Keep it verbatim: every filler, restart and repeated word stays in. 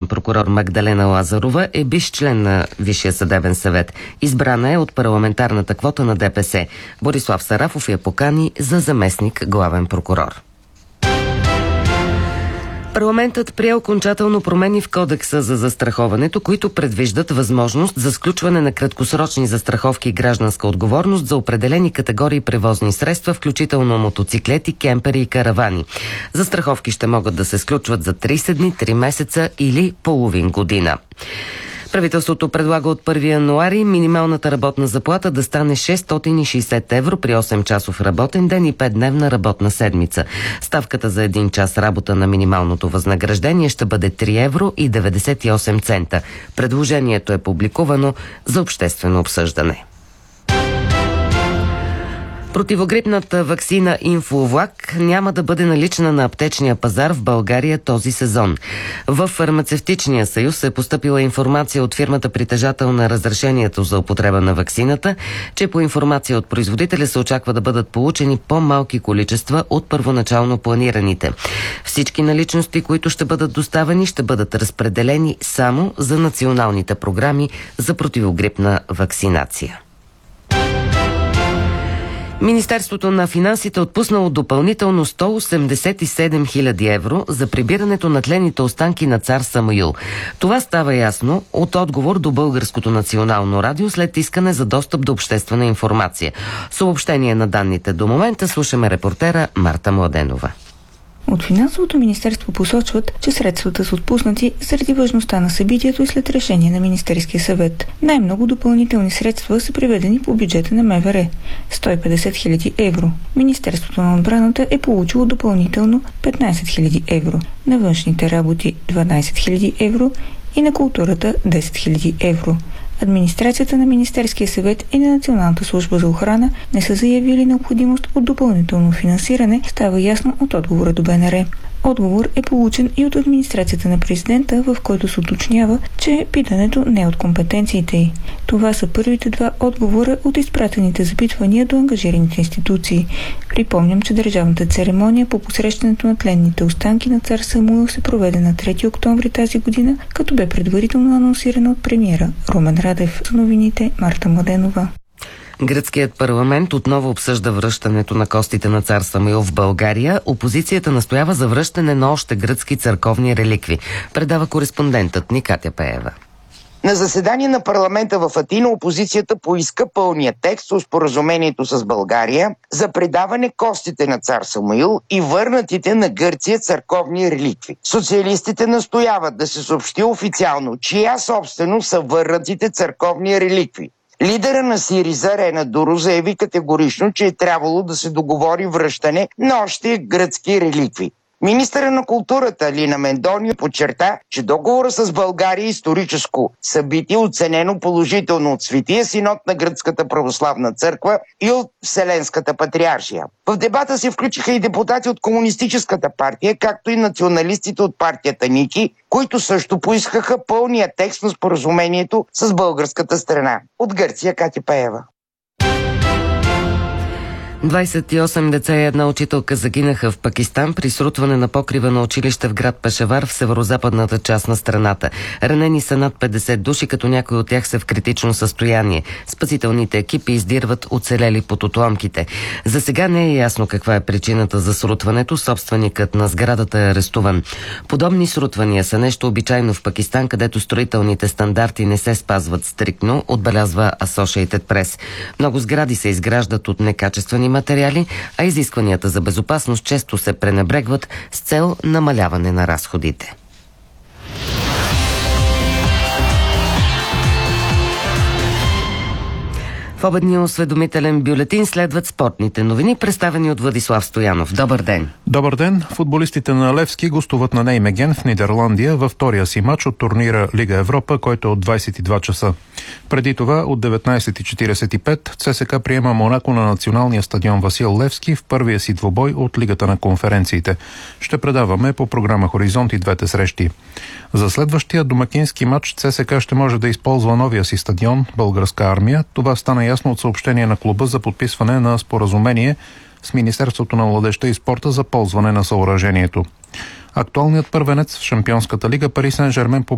прокурор Магдалена Лазарова е бивш член на Висшия съдебен съвет. Избрана е от парламентарната квота на ДПС. Борислав Сарафов я покани за заместник главен прокурор. Парламентът прие окончателно промени в Кодекса за застраховането, които предвиждат възможност за сключване на краткосрочни застраховки и гражданска отговорност за определени категории превозни средства, включително мотоциклети, кемпери и каравани. Застраховки ще могат да се сключват за трийсет дни, три месеца или половин година. Правителството предлага от първи януари минималната работна заплата да стане шестстотин и шейсет евро при осем часов работен ден и петдневна работна седмица. Ставката за един час работа на минималното възнаграждение ще бъде три евро и деветдесет и осем цента. Предложението е публикувано за обществено обсъждане. Противогрипната ваксина Инфлувак няма да бъде налична на аптечния пазар в България този сезон. В Фармацевтичния съюз е постъпила информация от фирмата притежател на разрешението за употреба на ваксината, че по информация от производителя се очаква да бъдат получени по-малки количества от първоначално планираните. Всички наличности, които ще бъдат доставени, ще бъдат разпределени само за националните програми за противогрипна вакцинация. Министерството на финансите отпуснало допълнително сто осемдесет и седем хиляди евро за прибирането на тлените останки на цар Самуил. Това става ясно от отговор до Българското национално радио след искане за достъп до обществена информация. Съобщение на данните до момента слушаме репортера Марта Младенова. От Финансовото министерство посочват, че средствата са отпуснати заради важността на събитието и след решение на Министерския съвет. Най-много допълнителни средства са приведени по бюджета на МВР – сто и петдесет хиляди евро. Министерството на отбраната е получило допълнително петнайсет хиляди евро, на външните работи дванайсет хиляди евро и на културата десет хиляди евро. Администрацията на Министерския съвет и на Националната служба за охрана не са заявили необходимост от допълнително финансиране, става ясно от отговора до Б Н Р. Отговор е получен и от администрацията на президента, в който се уточнява, че питането не е от компетенциите й. Това са първите два отговора от изпратените запитвания до ангажираните институции. Припомням, че държавната церемония по посрещането на тленните останки на цар Самуил се проведе на трети октомври тази година, като бе предварително анонсирана от премиера Румен Радев. За новините Марта Младенова. Гръцкият парламент отново обсъжда връщането на костите на цар Самуил в България. Опозицията настоява за връщане на още гръцки църковни реликви. Предава кореспондентът ни Катя Пеева. На заседание на парламента в Атина опозицията поиска пълния текст от споразумението с България за предаване костите на цар Самуил и върнатите на Гърция църковни реликви. Социалистите настояват да се съобщи официално, чия собственост са върнатите църковни реликви. Лидера на Сириза Рена Дуро заяви категорично, че е трябвало да се договори връщане на още гръцки реликви. Министърът на културата Лина Мендония подчерта, че договора с България е историческо събитие, оценено положително от Светия синод на Гръцката православна църква и от Вселенската патриаршия. В дебата се включиха и депутати от Комунистическата партия, както и националистите от партията Ники, които също поискаха пълния текст на споразумението с българската страна. От Гърция Катя Пеева. двайсет и осем деца и една учителка загинаха в Пакистан при срутване на покрива на училище в град Пешавар в северозападната част на страната. Ранени са над петдесет души, като някои от тях са в критично състояние. Спасителните екипи издирват оцелели под отломките. За сега не е ясно каква е причината за срутването. Собственикът на сградата е арестуван. Подобни срутвания са нещо обичайно в Пакистан, където строителните стандарти не се спазват стриктно, отбелязва Associated Press. Много сгради се изграждат от некачествени материали, а изискванията за безопасност често се пренебрегват с цел намаляване на разходите. В обедния осведомителен бюлетин следват спортните новини, представени от Владислав Стоянов. Добър ден! Добър ден! Футболистите на Левски гостуват на Неймеген в Нидерландия във втория си матч от турнира Лига Европа, който е от двайсет и два часа. Преди това от деветнайсет и четирийсет и пет ЦСКА приема Монако на националния стадион Васил Левски в първия си двубой от Лигата на конференциите. Ще предаваме по програма Хоризонт и двете срещи. За следващия домакински матч ЦСКА ще може да използва новия си стадион Българска армия. Това стана ясно от съобщение на клуба за подписване на споразумение с Министерството на младежта и спорта за ползване на съоръжението. Актуалният първенец в Шампионската лига Пари Сен Жермен